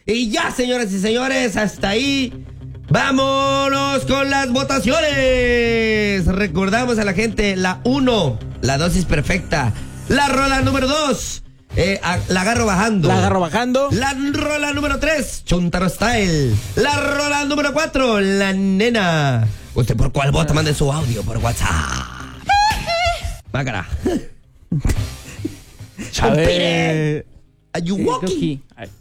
Y ya, señoras y señores, hasta ahí. Vámonos con las votaciones. Recordamos a la gente, la 1, la dosis perfecta. La rola número 2, la agarro bajando. La agarro bajando. La rola número 3, Chuntaro Style. La rola número 4, la nena. ¿Usted por cuál vota? Mande su audio por WhatsApp. Mácara. A ver. Are you walking?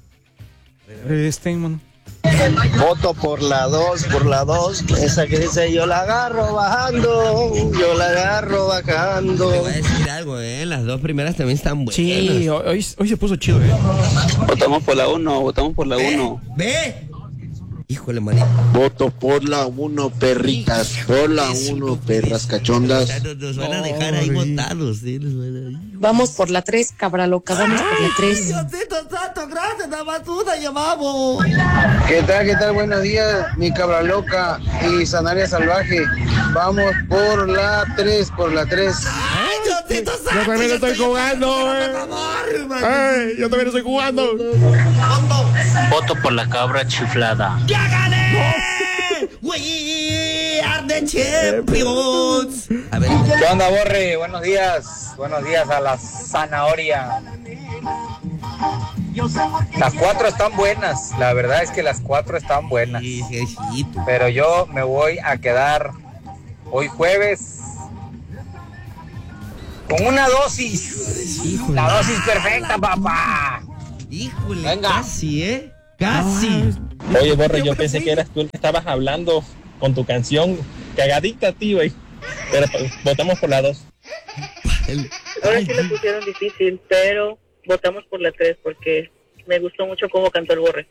Mano. Voto por la 2, esa que dice yo la agarro bajando, yo la agarro bajando. Te voy a decir algo, las dos primeras también están buenas. Sí, hoy se puso chido, Votamos por la 1, Ve. Híjole, manito. Voto por la 1, perritas, por la 1, perras cachondas. Nos van a dejar ahí botados, ¿sí? Vamos por la 3, cabra loca, vamos por la 3. Diosito santo, gracias, nada más una llevamos. ¿Qué tal? Buenos días, mi cabra loca y Zanaria Salvaje. Vamos por la 3, Ay, Diosito santo. Yo también estoy jugando, Ay, yo también estoy jugando. Voto por la cabra chiflada. ¡Ya gané! We are the champions. A ver, ¿Qué onda, Borre? Buenos días a la zanahoria. Las 4 están buenas, la verdad es que las 4 están buenas. sí, Pero yo me voy a quedar hoy jueves con una dosis. Híjole. La dosis perfecta, papá. Híjole, Venga. casi, casi. Oye, Borre, yo pensé que eras tú el que estabas hablando con tu canción. Cagadita a ti, güey. Pero votamos por la 2. Ahora sí la pusieron difícil, pero votamos por la 3 porque me gustó mucho cómo cantó el Borre.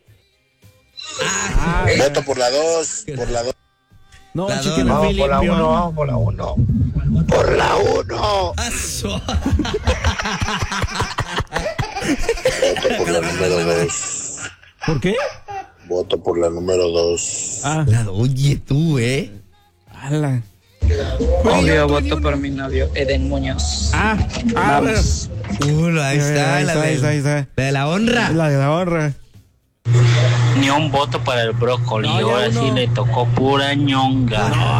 Voto por la 2, No, La chiquen, dos. Vamos por la 1, vamos por la 1. Por la 1. Aso. Voto por la número 2. ¿Por qué? Voto por la número 2. Oye, tú, Ala. Obvio, voto por mi novio, Eden Muñoz. Vamos. ahí está, Ahí está. la de la honra. La de la honra. Ni un voto para el brócoli. No, ya Ahora uno. sí le tocó pura ñonga.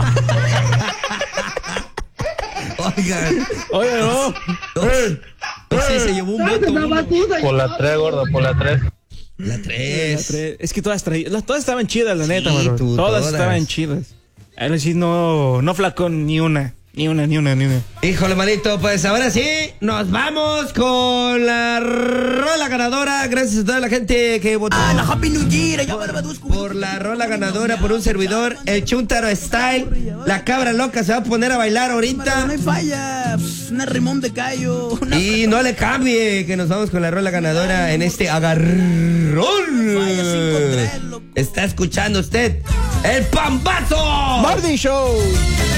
Oigan. Oye, no. Sí, se llevó un voto. Por la 3, gordo, por la 3. La 3. Es que todas estaban chidas, la neta, mano. tú, Todas estaban chidas. Ahora sí, no flacó ni una. Ni una. Híjole, manito, pues ahora sí, nos vamos con la rola ganadora. Gracias a toda la gente que votó. La Happy New Year, por la rola ganadora, por un servidor, el Chuntaro Style. La cabra loca se va a poner a bailar ahorita. No hay falla, una rimón de callo. Y no le cambie, que nos vamos con la rola ganadora en este agarrón. Está escuchando usted el Pambazo Morning Show.